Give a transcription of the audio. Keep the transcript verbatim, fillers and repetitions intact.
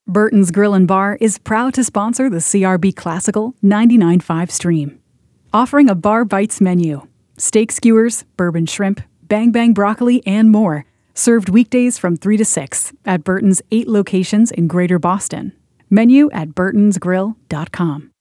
Burton's Grill and Bar is proud to sponsor the C R B Classical ninety-nine point five stream. Offering a Bar Bites menu, steak skewers, bourbon shrimp, bang bang broccoli, and more. Served weekdays from three to six at Burton's eight locations in Greater Boston. Menu at burtons grill dot com.